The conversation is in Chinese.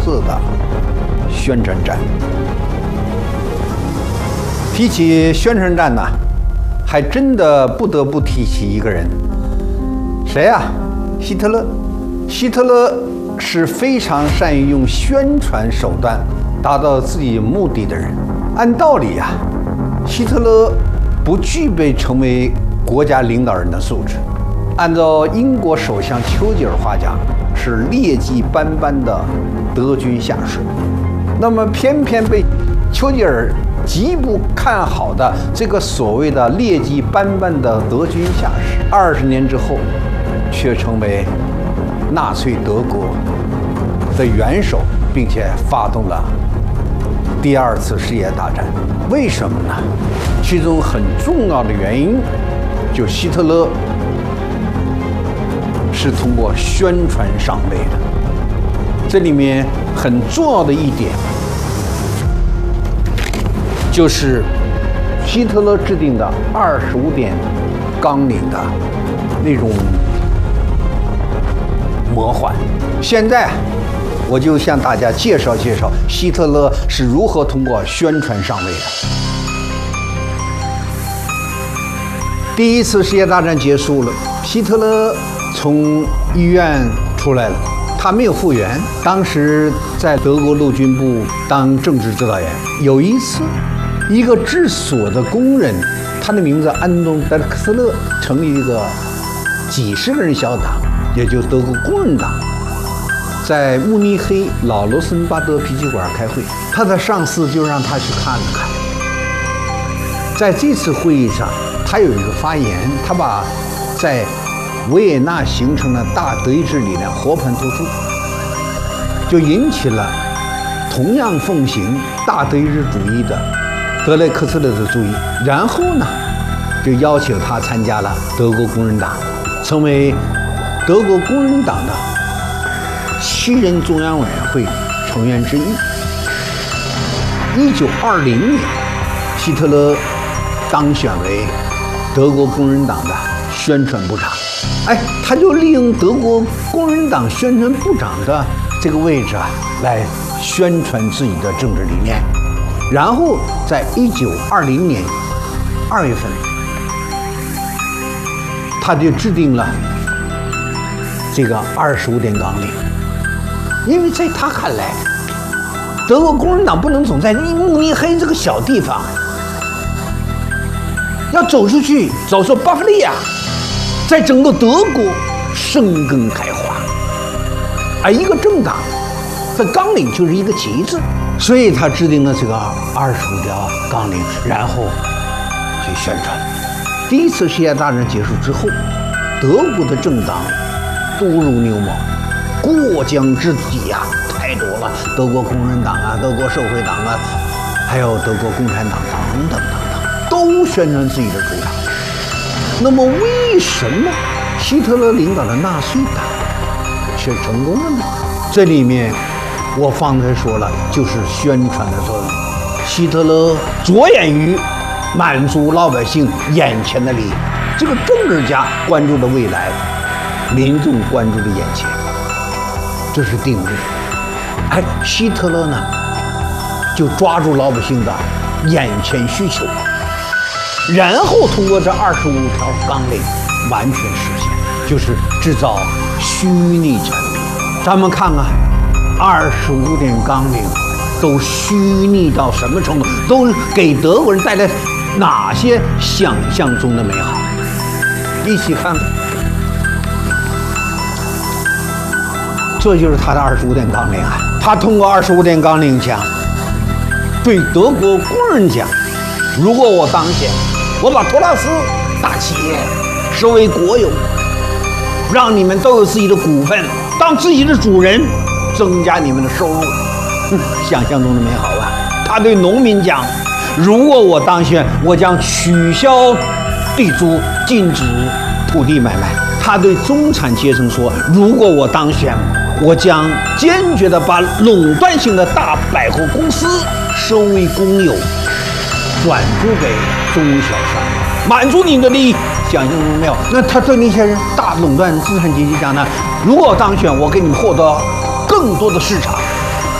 色的宣传战。提起宣传战呢，还真的不得不提起一个人，谁呀？希特勒。希特勒是非常善于用宣传手段达到自己目的的人。按道理呀，希特勒不具备成为国家领导人的素质。按照英国首相丘吉尔话讲，是劣迹斑斑的德军下属。那么偏偏被丘吉尔极不看好的这个所谓的劣迹斑斑的德军下士，20年之后，却成为纳粹德国的元首，并且发动了第2次世界大战。为什么呢？其中很重要的原因，就希特勒是通过宣传上位的。这里面很重要的一点，就是希特勒制定的25点纲领的那种魔幻。现在我就向大家介绍介绍希特勒是如何通过宣传上位的。第1次世界大战结束了，希特勒从医院出来了，他没有复原。当时在德国陆军部当政治指导员。有一次，一个制锁的工人，他的名字安东·德克斯勒，成立一个几十个人小党，也就德国工人党，在慕尼黑老罗森巴德啤酒馆开会。他的上司就让他去看了看。在这次会议上，他有一个发言，他把在维也纳形成的大德意志理念和盘托出，就引起了同样奉行大德意志主义的德雷克斯勒的注意。然后呢，就邀请他参加了德国工人党，成为德国工人党的7人中央委员会成员之一。1920年，希特勒当选为德国工人党的宣传部长。他就利用德国工人党宣传部长的这个位置来宣传自己的政治理念。然后在1920年2月份，他就制定了这个25点纲领。因为在他看来，德国工人党不能总在慕尼黑这个小地方，要走出去，走出巴伐利亚，在整个德国生根开花。而一个政党的纲领就是一个旗帜，所以他制定了这个25条纲领，然后去宣传。第1次世界大战结束之后，德国的政党多如牛毛，过江之鲫太多了。德国工人党德国社会党还有德国共产党等等等等，都宣传自己的主张。那么为什么希特勒领导的纳粹党却成功了呢？这里面我方才说了，就是宣传的作用。希特勒着眼于满足老百姓眼前的利益，这个政治家关注的未来，民众关注的眼前，这是定律。希特勒呢，就抓住老百姓的眼前需求，然后通过这25条纲领完全实现，就是制造虚拟产品。咱们看看25点纲领都虚拟到什么程度，都给德国人带来哪些想象中的美好。一起看看，这就是他的25点纲领他通过25点纲领讲，对德国工人讲，如果我当选，我把托拉斯大企业收为国有，让你们都有自己的股份，当自己的主人，增加你们的收入。想象中的美好他对农民讲，如果我当选，我将取消地租，禁止土地买卖。他对中产阶层说，如果我当选，我将坚决地把垄断性的大百货公司收为公有，转租给中小商业，满足你的利益。想象中没有？那他对那些人大垄断资产阶级讲呢，如果当选，我给你们获得更多的市场，